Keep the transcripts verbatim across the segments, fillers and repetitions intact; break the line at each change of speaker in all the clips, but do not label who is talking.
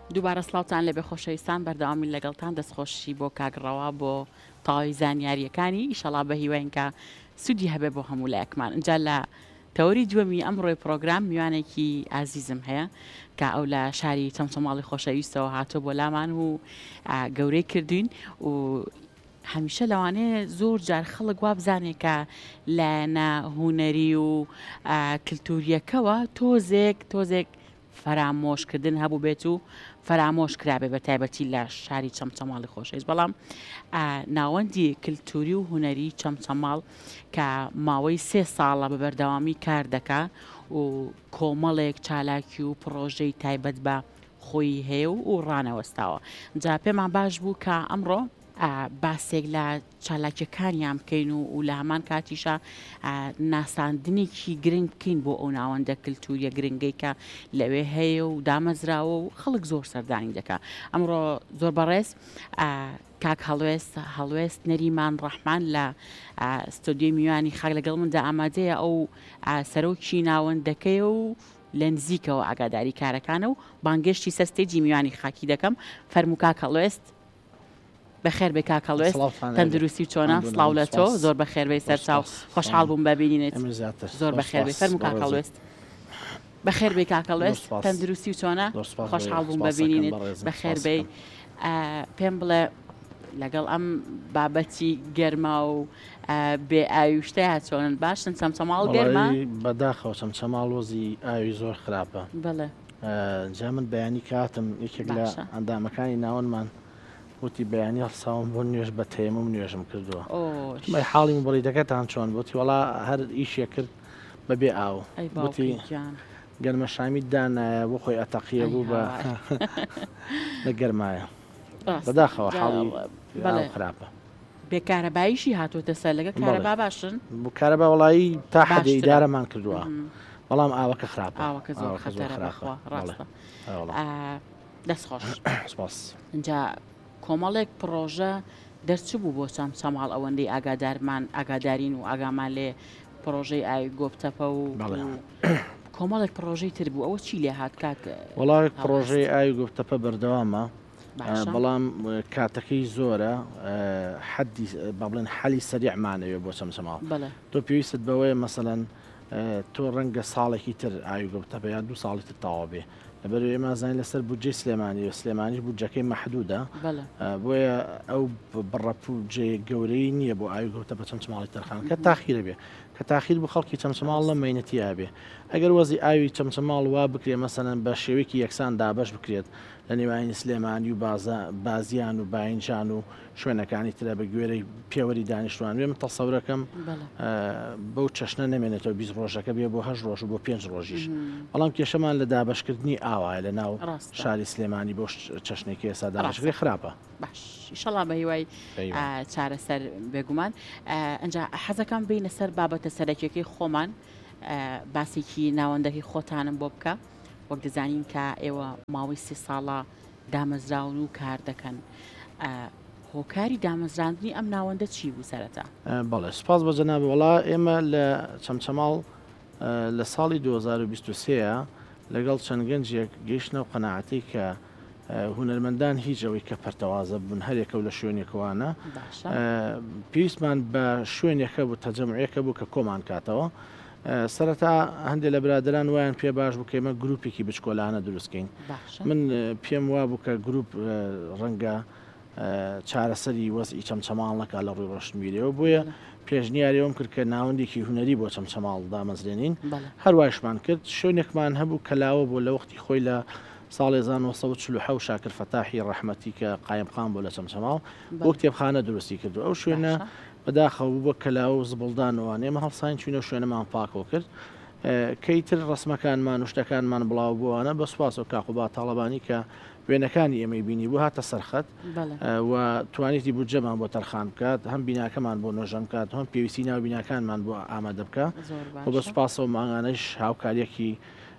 دووبارە سڵاوتان لەبێ خۆشەویستان بەردەوامی لەگەڵتان دەستخۆشی بۆ کاگڕەوە بۆ تەواوی زانیاریەکانی ئیشەڵا بە هیواینکە سوودی هەبێ بۆ هەموو لایەکمان اینجا لە تەوەری دووەمی ئەمڕۆی پرۆگرام میوانێکی ئازیزم هەیە کە ئەو لە شاری چەمچەماڵی خۆشەویستەوە هاتۆ بۆ لامان و گەورەی کردوین و هەمیشە لەوانەیە زۆر جار خەڵک وا بزانێت کە لایەنە هوەری و کللتوریەکەوە تۆزێک تۆزێک فەرامۆشکردن هەبوو بێت و فەرامۆش کرابێ بە تایبەتی لە شاری چەمچەماڵی خۆشەویست بەڵام ناوەندی کللتوری و هوەری چەمچەماڵ کە ماوەی سێ ساڵە بە بەردەوامی کار دەکا و کۆمەڵێک چالاکی و پرۆژەی تایبەت بە خۆی هەیە و ڕانەوەستاوە جا پێمان باش بوو کە ئەمڕۆ باسێک لە چالاکیەکانیان بکەین و و لە هەمان کاتیشە ناساندنێکی گرنگ بکەین بۆ ئەو ناوەندە کللتوریە گرنگەی کە لەوێ هەیە و دامەزراوە و خەڵک زۆر سەردانی دەکا ئەمڕۆ زۆر بەڕێز کاک هەڵوێست هەڵوێست نەریمان ڕەحمان لە ستۆدیۆی میوانی خاک لەگەڵ مندا ئامادەیە ئەو سەرۆکی ناوەندەکەی و لە نزیکەوە ئاگاداری کارەکانە و بانگشتی سەرستێجی میوانی خاکی دەکەم فەرموو کاک هەڵوێست بەخێر بێ کاکەڵوێست تەندروستی و چۆنە سڵاو لە تۆ زۆر بەخێر بێ سەرچاو خۆشحاڵ بووم ببینێت زۆر بەخێر بێ فەرموو کاکەڵوێست بەخێر بێ کاکەڵوێست تەندروستی و چۆنە خۆشحاڵ بووم ببینێت بەخێر بێ پێم بڵێ لەگەڵ ئەم بابەتی گەرما و بێ ئاویشتەیە چۆنن باشن چەمچەماڵ گەرمە
بەداخەوە چەمچەماڵ وەزی ئاوی زۆر خراپە
بڵێ
جا من بەیانی کاتم یەکێک لە ئەندامەکانی ناوەنمان وتی بەیانی هەڵساوم بۆ نوێژ بە تێمە و نوێژم کردووە مای حاڵی مبڕی دەکەتان چۆن بۆتی وڵا هەر ئیشێ کرد بەبێ ئاو وتی گەرمە شامی دانایە بۆ خۆی ئەتەقیە بوو بە لە گەرمایە بەداخەوە حاڵی خراپە
بێکارەباییشی هاتوۆتە سەر لەگە کارەبا باشن
بوو کارەبا وڵایی تا حەدی ئیدارەمان کردووە بەڵام ئاوەکە خراپە
ئاوەکە زۆر خەتەرە ڕاستە دەستخۆش
سپاس
اینجا کۆمەڵێک پرۆژە دەرچ بوو بۆ چەمچەماڵ ئەوەندەی ئاگادارمان ئاگادارین و ئاگامان لێ پرۆژەی ئاوی گۆبتەپە و کۆمەڵێک پرۆژەی تر بوو ئەوە چی لێ هات کاک
وڵای پرۆژەی ئاوی گۆبتەپە بەردەوامە بەڵام کاتەکەی زۆرە حەدی با بڵێن حەلی سەریعمانەوێ بۆ چەمچەماڵ تۆ پێویستت بەوەیە مەسەلەن تۆ ڕەنگە ساڵێکی تر ئاوی گۆبتەپە یا دوو ساڵی تر تەواو بێ لەبەر ئێمە زانین لەسەر بودجێ سلێمانی و سلێمانیش بودجەکەی مەحدودە بۆیە ئەو بڕەپوجێ گەورەی نییە بۆ ئاوی گۆبتەپە چەمچەماڵی تەرخان کە تاخیرە بێ کە تاخیر بۆ خەڵکی چەمچەماڵ لە مەینەتیا بێ ئەگەر وەزی ئاوی چەمچەماڵ وا بکرێ مەسەلەن بە شێوەیەکی یەکسان دابەش بکرێت لە نێوانی سلێمانی و بازیان و باینجان و شوێنەکانی ترە بە گوێرەی پێوەری دانیشتوان وێ من تەسەورەکەم بەو چەشنە نامێنێتەوە بیست ڕۆژەکە بێ بۆ هەشت ڕۆژ و بۆ پێنج ڕۆژیش بەڵام کێشەمان لە دابشکردنی ئاوایە لە ناو شاری سلێمانی بۆ چەشنێکی ئێستا دابشکرێ خراپە
باش ئیشەڵا بە هیوای چارەسەر بێگومان ئەنجا حەزەکەم بینە سەر بابەتە سەرەکیەکەی خۆمان باسێکی ناوەندەکەی خۆتانم بۆ بکە وەک دەزانین کە ئێوە ماوەی سێ ساڵە دامەزراون و کار دەکەن هۆکاری دامەزراندنی ئەم ناوەندە چی بوو سەرەتا؟
بەڵێ سپاس بە جەناب وڵا ئێمە لە چەمچەماڵ لە ساڵی دوو هەزار و بیست و سێ لەگەڵ چەند گەنجێک گەیشتنە و قەناعەتی کە هونەرمەندان هیچ ئەوەی کە پەرتەوازە بوون هەرێکە و لە شوێنێکەوانە پێویستمان بە شوێنێکە بوو تەجەمعەکە بوو کە کۆمان کاتەوە سەرەتا هەندێک لە برادران وایان پێ باش بوو کەمە گروپێکی بچکۆلانە دروستکەین من پێم وا بوو کە گروپ ڕەنگە چارەسەری وەزئی چەمچەماڵ نەکا لە ڕووی ڕۆشنبیرەوە بووە پێشنیاریەوەم کرد کە ناوەندێکی هوەری بۆ چەمچەماڵ دامەزرێنین هەروایشمان کرد شوێنێکمان هەبوو کەلاوە بۆ لە وەختی خۆی لە ساڵی هەزار و نۆ سەد و چل و حەوت شاکر فەتاحی ڕەحمەتی کە قایمقام بۆ لە چەمچەماڵ بۆ کتێبخانە دروستی کردو ئەو شوێنە بەداخەوە بۆ کەلاوە و زبڵدانەوان ئێمە هەڵساین چوینە شوێنەمان پاکەوە کرد کەیتر ڕسمەکانمان و شتەکانمان بڵاو بووانە بە سوپاس و کاقوبا تاڵەبانی کە وێنەکانی ئێمەی بینی بوو هاتە سەرخەت و توانیتی بودجەمان بۆ تەرخان بکات هەم بیناکەمان بۆ نۆژەم کات هەم پێویستی ناو بیناکانمان بۆ ئامادە بکە و بە سوپاسەوە ماگانەش هاوکاریەکی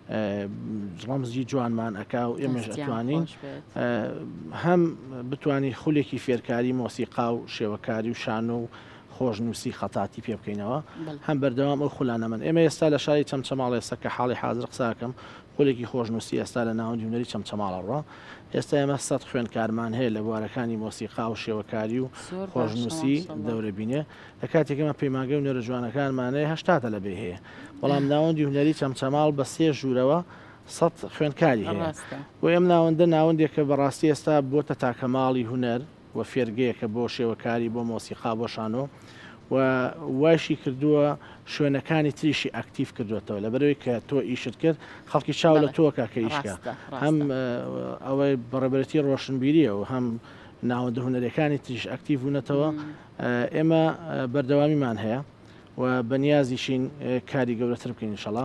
ڕەمزی جوانمان ئەکا و ئێمەش ئەتوانین هەم بتوانین خولێکی فێرکاری مۆسیقا و شێوەکاری و شانۆ و خۆشنووسی خەتاتی پێ بکەینەوە هەم بەردەوام ئەو خولانە من ئێمە ئێستا لە شاری چەمچەماڵ ئێستا کە حاڵی حاضر قساکەم خولێکی خۆشنووسی ئێستا لە ناوەندی هونەری چەمچەماڵەڕە ئێستا ئێمە سەد خوێندکارمان هەیە لە بوارەکانی مۆسیقا و شێوەکاری و خۆشنووسی دەورە بینێ لە کاتێکەمە پەیماگە و نێرە جوانەکانمانەیە هەشتاتە لەبێ هەیە بەڵام ناوەندی هونەری چەمچەماڵ بە سێ ژوورەوە سەد خوێندکاری هەیە و ئێم ناوەندە ناوەندێکە بەڕاستی ئێستا بۆتە تاکەماڵی هونەر و فێرگەیەکە بۆ شێوەکاری بۆ مۆسیقا بۆ شانۆ و واشی کردووە شوێنەکانی تریشی ئاکتیف کردوێتەوە لە بەرەوەی کە تۆ ئیشت کرد خەڵکی چاو لە تۆکە کە ئیشکە هەم ئەوەی بەڕێبەتی ڕۆشنبیریە و هەم ناوەندە هونەرەکانی تریش ئاکتیف بوونەتەوە ئێمە بەردەوامیمان هەیە و بەنیازیشین کاری گەورەتر بکەین ئینشەڵا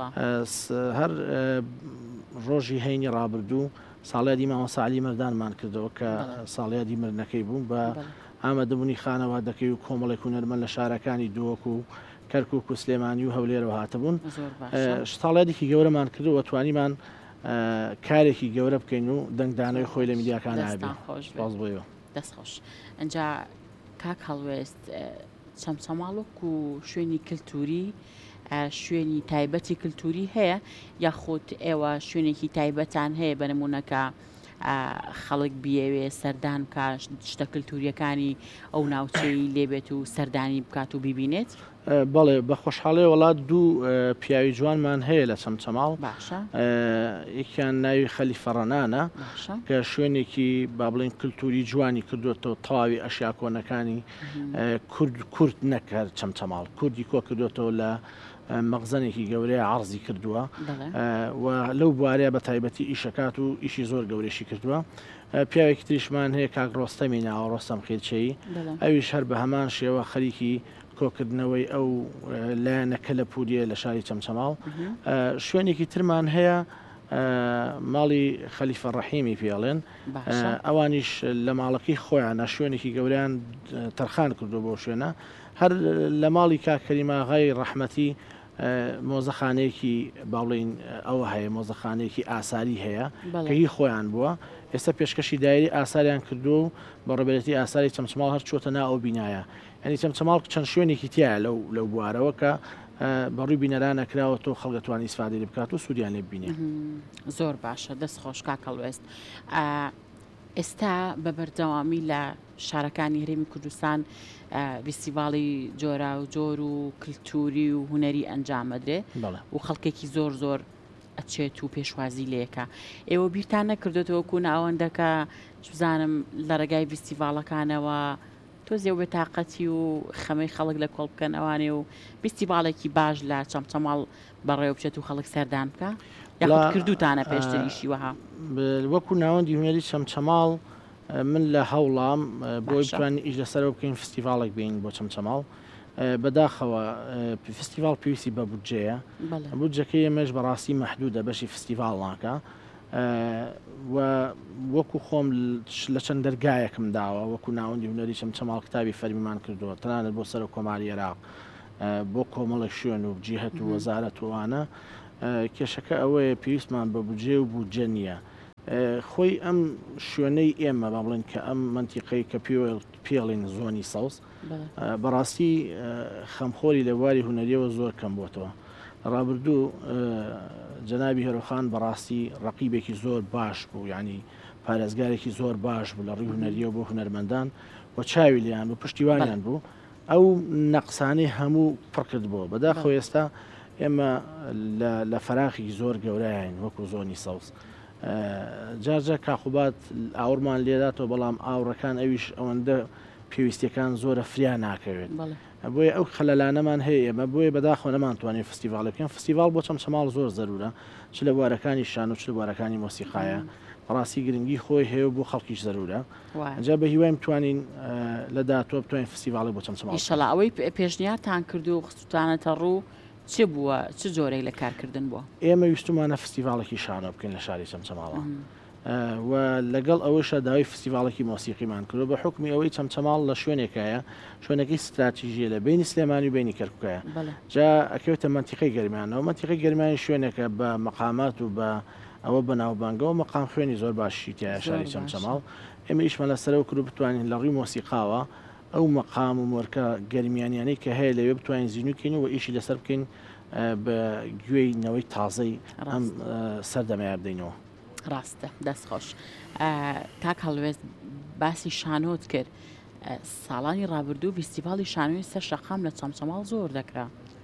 هەر ڕۆژی هەینی ڕابردوو ساڵیادی مامۆساعلی مەردانمان کردەوە کە ساڵیادی مردنەکەی بوو بە ئامادەبوونی خانەوادەکەی و کۆمەڵێک هونەرمەند لە شارەکانی دۆک و کەرکک و سلێمانی و هەولێرەوە هاتەبوون ساڵیادێکی گەورەمان کرد و توانیمان کارێکی گەورە بکەین و دەنگدانەوەی خۆی لە میدیاکان هابێ باز بۆیەوە
دەستخۆش ئەجا کاک هەڵوێست چەمچەماڵک و شوێنی کللتوری شوێنی تایبەتی کللتوری هەیە یاخود ئێوە شوێنێکی تایبەتان هەیە بەنمونونەکە خەڵک بیاوێ سەردان بکە شتە کللتوریەکانی ئەو ناوچەی لێبێت و سەردانی بکات و بیبینێت
بەڵێ بە خۆشحاڵی وڵات دوو پیاوی جوانمان هەیە لە چەمچەماڵ یەکیان ناوی خەلیفەڕەنانە کە شوێنێکی با بڵێن کللتوری جوانی کردوێتەوە تەواوی ئەشیا کۆنەکانی کورد کورد نەکرد چەمچەماڵ کوردی کۆ کردوێتەوە لە مەغزنێکی گەورەیە عەرزی کردووە و لەو بوارەیە بە تایبەتی ئیشەکات و ئیشی زۆر گەورەشی کردووە پیاوێکی تریشمان هەیە کاک ڕۆستەمی ناوە ڕۆستەم خێلچەیی ئەویش هەر بە هەمان شێوە خەریکی کۆکردنەوەی ئەو لایەنەکە لە پوریە لە شاری چەمچەماڵ شوێنێکی ترمان هەیە ماڵی خەلیفە ڕەحیمی پێڵێن ئەوانیش لە ماڵەکەی خۆیان شوێنێکی گەوریان تەرخان کردو بۆ شوێنە هەر لە ماڵی کاکەریماغای ڕەحمەتی مۆزەخانەیەکی باڵین ئەوە هەیە مۆزەخانەیەکی ئاساری هەیە کە هی خۆیان بووە ئێستا پێشکەشی دایری ئاساریان کردو و بە ڕێبەرەتی ئاساری چەمچەماڵ هەر چۆتە نا ئەو بینایە ئەنی چەمچەماڵ چەند شوێنێکی تایە لەو لەو بوارەوە کە بەڕووی بینەران نەکراوە تۆ خەڵگەتوانی ئیسفادەی بکات و سوودیان لێ ببینێ
زۆر باشە دەست خۆش کاکەڵوێست ئێستا بە بەردەوامی لە شارەکانی هەرێمی کوردستان فیستیڤاڵی جۆرا و جۆر و کللتوری و هونەری ئەنجامەدرێ و خەڵکێکی زۆر زۆر ئەچێت و پێشوازی لەیەکە ئێوە بیرتان نەکردێتەوە کو ناوەندەکە بزانم لە ڕێگای فیستیڤاڵەکانەوە تۆزێ بێ تااقەتی و خەمەی خەڵک لە کۆڵ بکەن ئەوانێ و فیستیڤاڵێکی باش لە چەمچەماڵ بەڕێوە بچێت و خەڵک سەردان بکە یاخود کردوتانە پێشتریشی وەها
وەکو ناوەندی هونەری چەمچەماڵ من لە هەوڵام بۆی بتوانین ئیش لەسەرەوە بکەین فستیڤاڵێک بین بۆ چەمچەماڵ بەداخەوە فستیڤاڵ پێویستی بە بودجەیە بودجەکەی ئێمەش بەڕاستی مەحدودە بەشی فستیڤاڵ ناکە و وەکو خۆم لە چەند دەرگایەکم داوە وەکو ناوەندی هونەری چەمچەماڵ کتابی فەرمیمان کردووە تەنانەت بۆ سەر کۆماری عێراق بۆ کۆمەڵی شوێن و جیهەت و وەزارەت وانە کێشەکە ئەوەیە پێویستمان بە بودجێ و بودجە نییە خۆی ئەم شوێنەی ئێمە با بڵێن کە ئەم منتیقەی کە پێڵین زۆنی سەوز بەڕاستی خەمخۆری لە بواری هونەریەوە زۆر کەم بۆتەوە ڕابردوو جەنابی هەرۆخان بەڕاستی ڕەقیبێکی زۆر باش بوو ینی پارێزگارێکی زۆر باش بوو لە ڕووی هونەریەوە بۆ هونەرمەندان و چاوی لیان بوو پشتیوانیان بوو ئەو نەقسانەی هەموو پڕکرد بووە بەداخەوە ئێستا ئێمە لە فەراخی زۆر گەورەیان وەکو زۆنی سەوز جارجە کاخوبات ئاورمان لێداتەوە بەڵام ئاوڕەکان ئەویش ئەوەندە پێویستیەکان زۆرە فریا ناکەوێت بۆیە ئەو خەلەلانەمان هەیە ئێمە بۆیە بەداخۆ نەمانتوانین فستیڤاڵ بکەین فستیڤاڵ بۆ چەمچەماڵ زۆر زەرورە چ لە بوارەکانی شان و چ لە بوارەکانی مۆسیقایە ڕاستی گرنگی خۆی هەیە بۆ خەڵکیش زەرورە ئەجا بە هیوایم توانین لە داهاتوە بتوانین فستیڤاڵی بۆ چەمچەماڵ
ئینشەڵا ئەوەی پێشنیارتان کردو و خستوتانەتە ڕوو چ بووە چ جۆرەی لە کارکردن بووە
ئێمە ویستمانە فستیڤاڵێکی شانە بکەین لە شاری چەمچەماڵە و لەگەڵ ئەوەشە داوای فستیڤاڵێکی مۆسیقیمان کردو بە حکمی ئەوەی چەمچەماڵ لە شوێنێکایە شوێنەکەی استراتیژیە لە بینی سلێمانی و بینی کەرکووکایە جا ئەکەوێتە منتیقەی گەرمانەوە منتیقەی گەرمانی شوێنێکە بە مەقامات و بە ئەوە بەناوبانگەوە مەقام خوێنی زۆر باشی تایە شاری چەمچەماڵ ئێمە ئیشمان لەسەرەوە کرد بتوانین لە ڕووی مۆسیقاوە ئەو مەقام و مۆرکە گەرمیانیانەی کە هەیە لەوێ بتوانین زیینوکەین و ئیشی لەسەر بکەین بە گوێی نەوەی تازەی ئەم سەردەمای بدەینەوە.
ڕاستە دەستخۆش. کاک هەڵوێست باسی شانۆت کرد. ساڵانی ڕابردوو فیستیڤاڵی شانۆی سەر شەقام لە چەمچەماڵ زۆر دەکرا.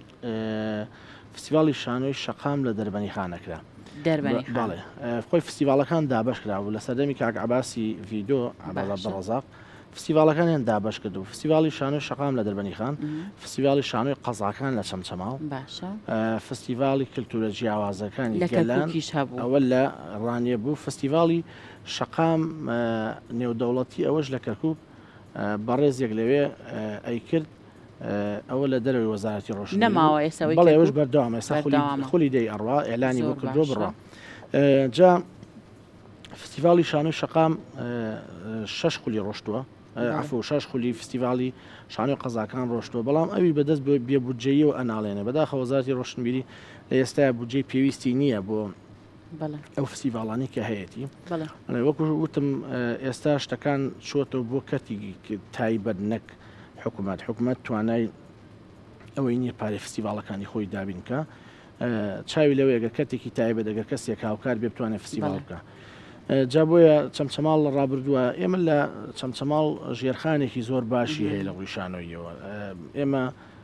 فستیڤاڵی شانۆی شەقام لە دەربەنی خانەکرا.
دەربەنی
خۆی فستیڤالەکان دابش کرا و لە سەردەمی کاک عەباسی ڤیدۆ عەباس عەبدوڕەزاق فستیڤالەکانیان دابش کردو. فستیڤاڵی شانۆی شەقام لە دەربەنی خان، فستیڤاڵی شانۆی قەزاکان لە چەمچەماڵ، فستیڤاڵی کلتورە جیاوازەکانی گەلان ئەوە لە ڕانیە بوو. فستیڤاڵی شەقام نێودەوڵەتی ئەوەش لە کەرکوب بەڕێزێک لەوێ ئەی کرد، ئەوە لە دەروی وەزارەتی ڕۆشن
نەماوە
بەڵێ ئەوەش بەردەوام ئێستا خولی دەی ئەڕوا ئێلانی بۆ کردۆ بڕە. جا فستیڤاڵی شانۆی شەقام شەش خولی ڕۆشتووە، عفو شەش خولی فستیڤاڵی شانۆی قەزاکان ڕۆشتووە، بەڵام ئەوی بەدەست بۆ بێبودجەیی و ئەناڵێنێ بەداخە وەزارەتی ڕۆشنبیری لە ئێستا بودجەی پێویستی نییە بۆ ئەو فستیڤاڵانی کە هەیەی. وەکو وتم ئێستا شتەکان چۆتەوە بۆ کەتی تایبەت نەک حکوومەت حکوومەت توانای ئەوەی نییە پارێ فستیڤاڵەکانی خۆی دابینکە، چاوی لەوەی ئەگەر کەتێکی تایبەت ئەگەر کەسێک هاوکار بێ بتوانێت فستیڤاڵ بکە. جا بۆیە چەمچەماڵ لە ڕابردووە ئێمە لە چەمچەماڵ ژێرخانێکی زۆر باشی هەیە لە ڕووی شانۆیەوە. ئێمە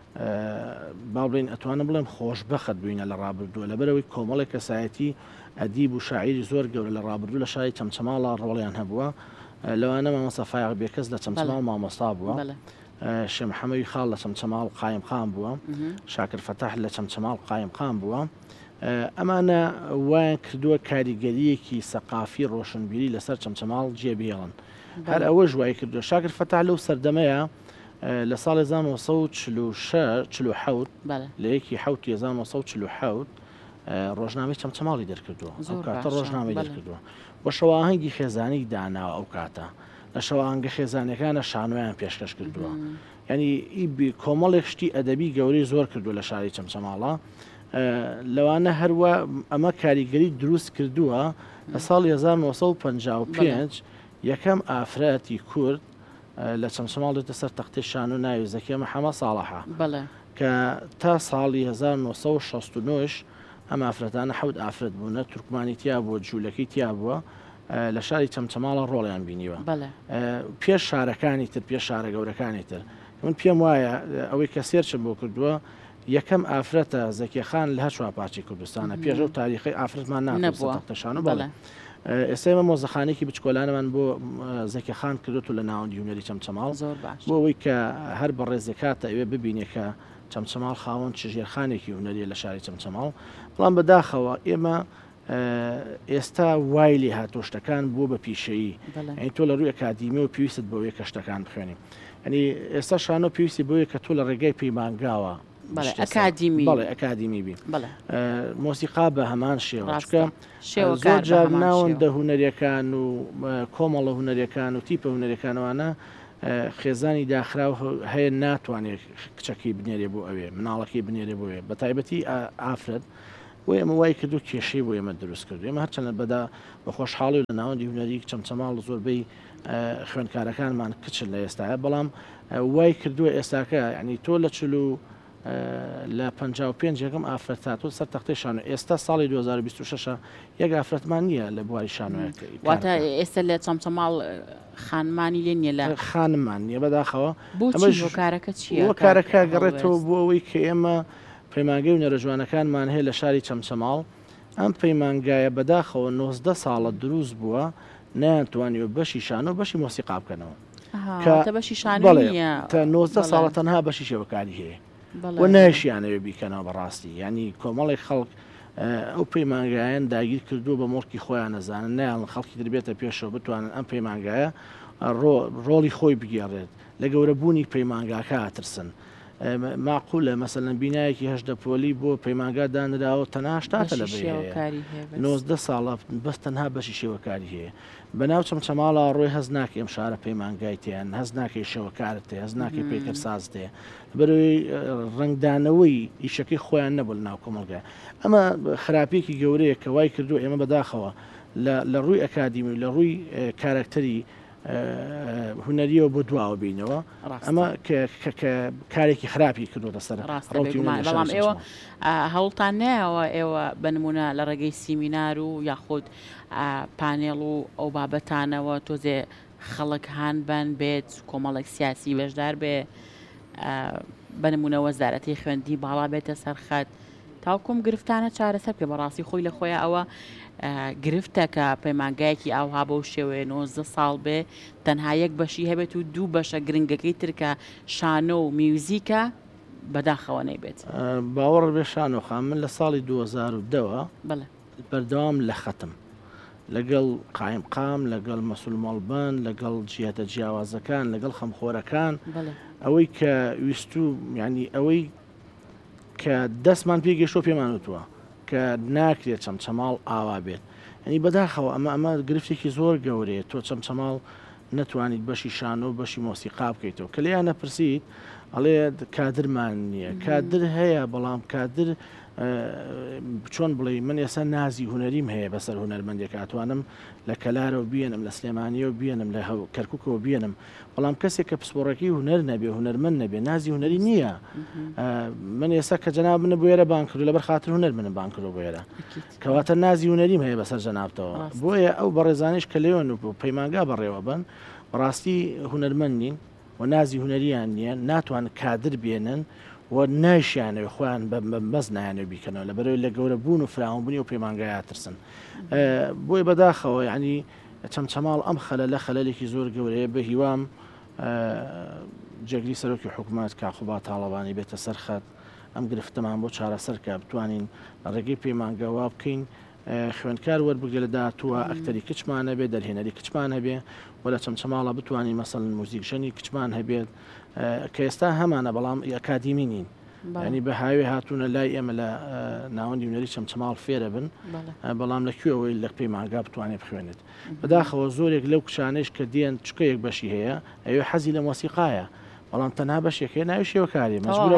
باڵێن ئەتوانم بڵێم خۆشبەخت بووینە لە ڕابردووە لەبەرەوەی کۆمەڵێک کەسایەتی ئەدیب و شاعیری زۆر گەورە لە ڕابردوو لە شاری چەمچەماڵە ڕۆڵیان هەبووە. لەوانە مامۆستا فایق بێکەس لە چەمچەماڵ مامۆستا بووە، شێخ محەممەدی خاڵ لە چەمچەماڵ قایم خان بووە، شاکر فەتاح لە چەمچەماڵ قایم خان بووە. ئەمانە وایان کردووە کاریگەریەکی سەقافی ڕۆشنبیری لەسەر چەمچەماڵ جێبیێڵن. هەر ئەوە ژوای کردووە. شاکر فەتاح لەو سەردەمەیە لە ساڵی هەزار و نۆ سەد و چل و حەوت لە یەکی حەوتی هەزار و نۆ سەد و چل و حەوت ڕۆژنامەی چەمچەماڵی دەرکردووە. ئەو کاتە ڕۆژنامەی دەرکردووە بە شەواهەنگی خێزانی داناوە. ئەو کاتە لە شەواهەنگە خێزانەکانە شانۆیان پێشکەش کردووە. ینی کۆمەڵێک شتی ئەدەبی گەورەی زۆر کردووە لە شاری چەمچەماڵە. لەوانە هەروە ئەمە کاریگەری دروست کردووە. لە ساڵی هەزار و نۆ سەد و پەنجا و پێنج یەکەم ئافرەتی کورد لە چەمچەماڵ دێتە سەر تەختەی شانۆ ناوی زەکیە محەممەد ساڵحە کە تا ساڵی هەزار و نۆ سەد و شەست و نۆ ئەم ئافرەتانە حەوت ئافرەت بوونە تورکمانی تیا بووە، جوولەکەی تیا بووە لە شاری چەمچەماڵە ڕۆڵیان بینیوە. پێش شارەکانی تر پێش شارە گەورەکانی تر من پێم وایە ئەوەی کە سێرچم بۆ کردووە یەکەم ئافرەتە زەکیەخان لە هەر چواپاچی کوردستانە. پێش ئەو تاریخی ئافرەتمان نابووە تەختەشانە. بەڵێ ئێستا ئێمە مۆزەخانێکی بچکۆلانەمان بۆ زەکیەخان کردوتە لە ناوەندی هونەری چەمچەماڵ بۆ ئەوەی کە هەر بە ڕێزەکاتە ئەوێ ببینێ کە چەمچەماڵ خاوەن چ ژێرخانێکی هونەریە لە شاری چەمچەماڵ. بەڵام بەداخەوە ئێمە ئێستا وای لێ هاتۆ شتەکان بووە بە پیشەیی. ئەین تۆ لە ڕووی ئەکادیمی و پێویست بەوەیە کە شتەکان بخوێنی. ئەنی ئێستا شانۆ پێویستی بۆیە کە تۆ لە ڕێگای پەیمانگاوە
ئەکادیمی
بەڵێ ئەکادیمی بی مۆسیقا بە هەمان شێوەچکە زۆر جار ناوەندە هونەریەکان و کۆمەڵە هونەریەکان و تیپە هونەریەکانەوانە خێزانی داخراو هەیە ناتوانێت کچەکەی بنێرێ بۆ ئەوێ مناڵەکەی بنێرێ بۆێ بە تایبەتی ئافرەت بۆ ئێمە وای کردو کێشەی بۆ ئێمە دروست کرد. ئێمە هەرچەندە بەدا بە خۆشحاڵی لە ناوەندی هونەری چەمچەماڵ زۆربەی خوێندکارەکانمان کچن لە ئێستاە، بەڵام وای کردووە ئێستاکە ینی تۆ لە چلو لە پەنجا و پێنج یەکەم ئافرەتات و سەر تەختەی شانۆ. ئێستا ساڵی دوو هەزار و بیست و شەش یەک ئافرەتمان نییە لە بواری شانۆیەکەی.
واتە ئێستا لە چەمچەماڵ خانمانی لێ نیە لە
خانمان نییە بەداخەوە.
بۆچی کارەکە چییە؟
کارەکە گەڕێتەوە بۆ ئەوەی کە ئێمە پەیمانگەی و نەرەجوانەکانمان هەیە لە شاری چەمچەماڵ. ئەم پەیمانگایە بەداخەوە نۆزدە ساڵە دروست بووە نەیانتوانیوە بەشی شانۆ و بەشی مۆسیقا بکەنەوە
کە بەشی شانۆ
تا نۆزدە ساڵە تەنها بەشی شێوەکاری هەیە و ناشیانەوێ بیکەنەوە بەڕاستی. ینی کۆمەڵی خەڵک ئەو پەیمانگایان داگیر کردو بە مڵکی خۆیان نەزانن نیان خەڵکی دەبێتە پێشەوە بتوانن ئەم پەیمانگایە ڕۆڵی خۆی بگێڕێت لە گەورەبوونی پەیمانگاکە ئاترسن. معقولە مەسەلەن بینایەکی هەشدە پۆلی بۆ پەیمانگا دانراوە تەنها هەشتاتە لە نۆزدە ساڵە بەس تەنها بەشی شێوەکاری هەیە. بەناو چەمچەماڵە ڕۆی هەز ناکە ئەم شارە پەیمانگایتیان هەز ناکەی شێوەکارت هەیە هەز ناکەی پێکرد سازت هەیە بەروی ڕنگدانەوەی ئیشەکەی خۆیان نەبوو ناو کۆمەڵگە. ئەمە خراپێکی گەورەیە کە وای کردو ئێمە بەداخەوە لە ڕووی ئەکادیمی و لە ڕووی کارکتەری هوەریەوە بۆ دواوە بینەوە ئەمە کارێکی خراپی کردوتە سەر
بەڵام ئێوە هەوڵتان نایەوە ئێوە بنمونە لە ڕێگەی سیمینار و یاخود پانێڵ و ئەو بابەتانەوە تۆزێ خەڵک هاان بن بێت کۆمەڵێک سیاسی بەشدار بێ بنمونە وەزارەتی خوێندی باڵا بێتە سەرخەت تاوکۆم گرفتانە چارەسەر بکە بەڕاستی خۆی لە خۆیان ئەوە گرفتە کە پەیمانگایەکی ئاوها بەو شێوەیە نۆزدە ساڵ بێ تەنها یەک بەشی هەبێت و دوو بەشە گرنگەکەی ترکە شانۆ و میوزیکە بەداخەوە نەیبێت
باوەڕ بێ شانۆخان من لە ساڵی دوو هەزار و دەوە بەردەوام لە خەتم لەگەڵ قایم قام لەگەڵ مەسول مەڵبەن لەگەڵ جیهەتە جیاوازەکان لەگەڵ خەمخۆرەکان ئەوەی کە ویستو ینی ئەوەی کە دەستمان پێگەشتۆ پێمان وتووە کە ناکرێت چەمچەماڵ ئاوا بێت ئەنی بەداخەوە ئەمە ئەمە گرفتێکی زۆر گەورەیە تۆ چەمچەماڵ نەتوانیت بەشی شانۆ و بەشی مۆسیقا بکەیتەوە کە لێیان نەپرسیت ئەڵێ کادرمان نییە کادر هەیە بەڵام کادر چۆن بڵێ من ئێستا نازی هوەریم هەیە بەسەر هوەرمەندێک ئاتوانم لە کەلارەوە بێنم لە سلێمانیەوە بێنم لە کەرککەوە بێنم بەڵام کەسێک کە پسپۆڕەکەی هوەر نەبێ هوەرمەند نەبێ نازی هوەری نییە من ئێستا کە جەناب منە بۆێرە بان کردو لەبەر خاطر هوەر منم بان کردو بۆێرە کەواتە نازی هوەریم هەیە بەسەر جەنابتەوە بۆیە ئەو بەڕێزانش کە لێوەن و پەیمانگا بەڕێوە بن ڕاستی هوەرمەند نین و نازی هوەریان نییە ناتوان کادر بێنن و ناشیانەوە خۆیان بەز نایانەوە بیکەنەوە لە بەرەوەی لە گەورە بوون و فراوانبوونی و پەیمانگای ترسن بۆی بەداخەوە ینی چەمچەماڵ ئەم خەلە لە خەلەلێکی زۆر گەورەیە بە هیوام جێگری سەرۆکی حکوومەت کاخوبا تاڵەبانی بێتە سەرخەت ئەم گرفتەمان بۆ چارەسەرکە بتوانین ڕێگەی پەیمانگاوا بکەین خوێندکار وەربگرێ لە داهاتووە ئەکتەری کچمانە بێ دەرهێنەری کچمانە بێ و لە چەمچەماڵە بتوانین مەسەڵەن موزیکشەنی کچمان هەبێت کە ئێستا هەمانە بەڵام ئەکادیمی نین ینی بە هاوێ هاتوونە لای ئێمە لە ناوەندی هونەری چەمچەماڵ فێرە بن بەڵام لەکوێەوەی لە پەیمانگا بتوانێت بخوێنێت بەداخەوە زۆرێک لەو کچانش کە دێن چکەیەک بەشی هەیە ئەوێ حەزی لە مۆسیقایە بەڵام تەنها بەشێکەکە ناوی شێوەکاری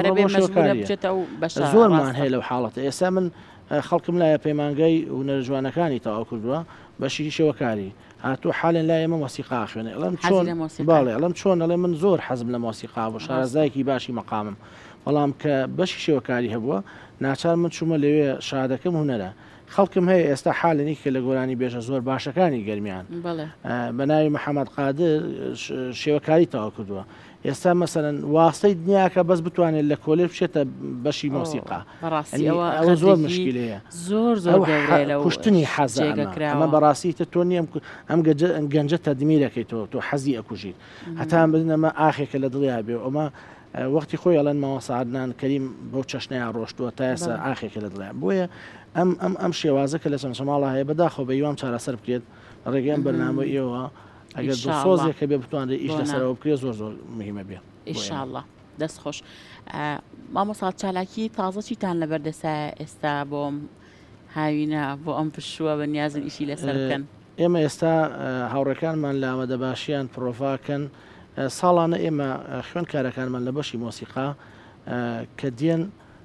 زۆرمان هەیە لەو حاڵەتە ئێستا من خەڵکم لایە پەیمانگای هونەرە جوانەکانی تەواو کردووە بەشی شێوەکاری هاتوو حالێن لای ئێمە مۆسیقا خوێنێ ئەڵم چۆن باڵێ ئەڵم چۆن ئەڵێ من زۆر حەزم لە مۆسیقا بۆ شارەزایەکی باشی مەقامم بەڵام کە بەشی شێوەکاری هەبووە ناچار من چوومە لەوێ شادەکەم هونەرە خەڵکم هەیە ئێستا حالێنی کە لە گۆرانی بێژە زۆر باشەکانی گەرمیان بە ناوی محەممەد قادر شێوەکاری تەواو کردووە ئێستا مەسەرەن واستەی دنیاکە بەس بتوانێت لە کۆلێ بچێتە بەشی مۆسیقا ئەوە زۆر مشکلەیە
زۆر زۆر
کوشتنی حەزەکەمە بەڕاستیتە تۆ نیە ئەم گەنجە تەدمیرەکەیتەوە تۆ حەزی ئەکوژیت هەتا بدنەمە ئاخێکە لە دڵیا بێ ئەمە وەختی خۆی ئەڵەن ماوە سعدنان کەریم بەو چەشنیان ڕۆشتووە تا ئێستا ئاخێکە لە دڵیا بۆیە ئەم ئەم ئەم شێوازەکە لە چەمچەماڵە هەیە بەداخەوە بە یوام چارەسەر بکرێت ڕێگەم بەرنامە ئێوە ئەگەر سۆزێکە بێ بتوانێت ئیش لەسەرەوە بکرێت زۆر زۆر مهمە بێ
ئینشاءڵڵا دەست خۆش مامۆستا چالاکی تازە چیتان لەبەردەسە ئێستا بۆم هاوینە بۆ ئەم پشووە بە نیازن ئیشی لەسەر بکەن
ئێمە ئێستا هاوڕەکانمان لە ئامادەباشییان پرۆڤاکەن ساڵانە ئێمە خوێندکارەکانمان لە بەشی مۆسیقا کە دێن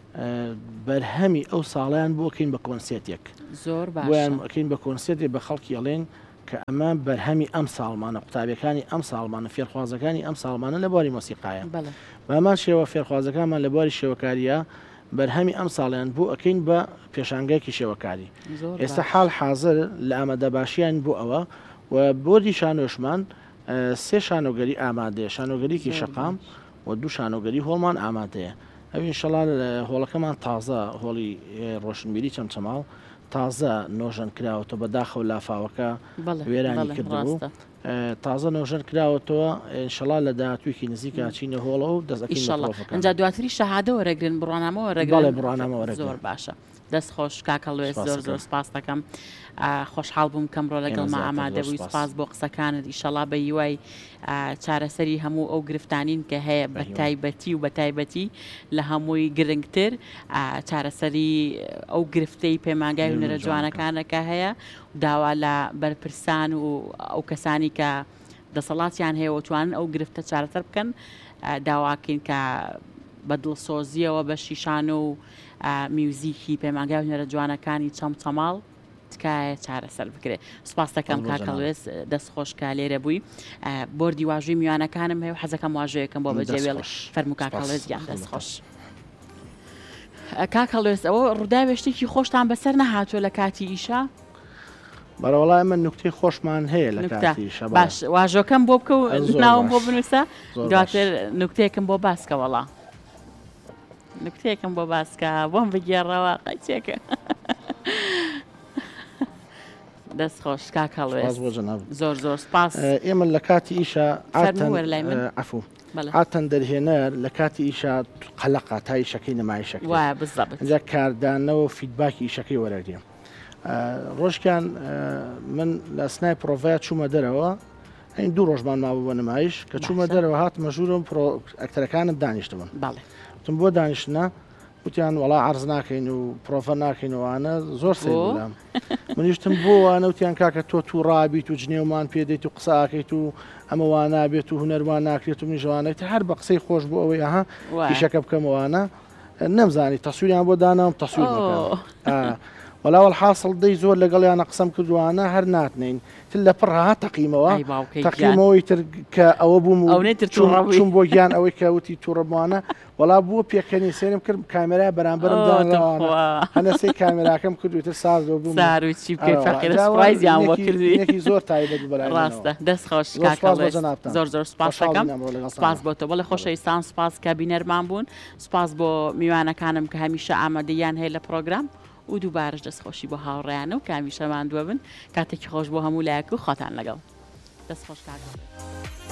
بەرهەمی ئەو ساڵیان بۆکەین بە کۆنسێتێک
زۆر باشکەین
بە کۆنسێتی بە خەڵکی ئەڵێن کە ئەمە بەرهەمی ئەم ساڵمانە قوتابیەکانی ئەم ساڵمانە فێرخوازەکانی ئەم ساڵمانە لە بواری مۆسیقایە بەمان شێوە فێرخوازەکانمان لە بواری شێوەکاریە بەرهەمی ئەم ساڵیان بوو ئەەکەین بە پێشانگایکی شێوەکاری ئێستا حاڵ حاضر لە ئامادەباشیان بوو ئەوە و بۆری شانۆشمان سێ شانۆگەری ئامادەیە شانۆگەریکی شەقام و دوو شانۆگەری هۆڵمان ئامادەیە ئەوین شەڵان هۆڵەکەمان تازە هۆڵی ڕۆشنبیری چەمچەماڵ تازە نۆژەن کراوەتەوە بەداخەو لافاوەکە وێرانی کردبوو تازە نۆژەن کراوەتەوە ئینشەڵا لە داهاتوویەکی نزیکە چینە هۆڵە و دەستەکەی
ئەنجا دواتری شەهادە وەرەگرن بڕوانامەوە
ڕێگەڵێ بڕوانامەوە
زۆر باشە دەست خۆش کاکەڵێ زۆر زۆر سپاس دەکەم خۆشحاڵ بووم کەمڕۆ لەگەڵما ئامادەبووی سپاس بۆ قسەکانت ئیشەڵا بە هیوای چارەسەری هەموو ئەو گرفتانین کە هەیە بە تایبەتی و بە تایبەتی لە هەمووی گرنگتر چارەسەری ئەو گرفتەی پەیمانگای هونەرە جوانەکانەکە هەیە داوا لە بەرپرسان و ئەو کەسانی کە دەسەڵاتیان هەیە وتوانن ئەو گرفتە چارەسەر بکەن داواکەین کە بە دڵسۆزیەوە بە شیشان و میوزیکی پەیمانگای هونەرە جوانەکانی چەمچەماڵ تکایە چارەسەر بکرێت. سوپاس دەکەم کاکەڵێز دەستخۆشکە لێرە بووی. بردی واژووی میوانەکانم هەیە و حەزەکەم واژەیەکەم بۆ بەجێوێڵ فەرموو کاکەڵێز گیان دەستخۆش. کاکەڵێز ئەوە ڕووداوێشتێکی خۆشتان بەسەر نەهاتووە لە کاتی ئیشا؟
بەڕەوەڵای من نوکتەی خۆشمان هەیە لە کاتی ئیشا.
باش واژۆکەم بۆ بکە و ناوم بۆ بنووسە دواتر نوکتەیەکم بۆ باسکە وەڵا. نوکتەیەکم بۆ باسکە بۆم بگێڕەوە قەچێکە. دەستخۆش کاکەڵێز زۆر زۆر سپاس.
ئێمە لە کاتی ئیشا عەفوو ئاتەن دەرهێنەر لە کاتی ئیشا قەلەقە تا ئیشەکەی نەمایشەکە
وایە بزەبێت
ئەجا کاردانەوە فیدباکی ئیشەکەی وەرەگرێم. ڕۆژکان من لە سنای پرۆڤایە چوومە دەرەوە ئەین دوو ڕۆژمان مابوو بە نمایش کە چوومە دەرەوە هاتمە ژوورم ئەکتەرەکانم دانیشتبوون. تم بۆ دانیشتنە وتیان وەڵا عەرز ناکەین و پرۆڤە ناکەینەوەوانە زۆر سێ بودام. منیشتم بۆوانە وتیان کاکە تۆ تو ڕابیت و جنێومان پێدەیت و قساکەیت و ئەمەوان نابێت و هونەرمان ناکرێت و منیژوانێت هەر بە قسەی خۆش بۆ ئەوەی ئەها ئیشەکە بکەمەوانە نەمزانی تەسووریان بۆ دانام تەسوور بکەم. وەلاوەڵ حاصل دەی زۆر لەگەڵیانە قسەم کردوانە هەر ناتنین تل لە پڕها تەقیمەوە تەقیمەوەی تر کە ئەوە بووم چوون بۆ گیان ئەوەی کەوتی تووڕەبوانە وەڵا بووە پێکەنی سێنم کرد کامێرای بەرامبەرم داوانە هەنەسەی کامێراکەم کردوتر سازۆ بووم
کردویەکی
زۆر تایبەت
ڕاستە دەستخۆش زۆر زۆر سپاس دەکەم. سپاس بۆ تۆ بەڵێ خۆشەویستان سپاس کە بینەرمان بوون. سپاس بۆ میوانەکانم کە هەمیشە ئامادەیان هەیە لە پرۆگرام و دووبارش دەستخۆشی بۆ هاوڕێیانە و کامیشەمان دووە بن کاتێکی خۆش بۆ هەموو لایەک و خۆتان لەگەڵ دەستخۆش کاکە.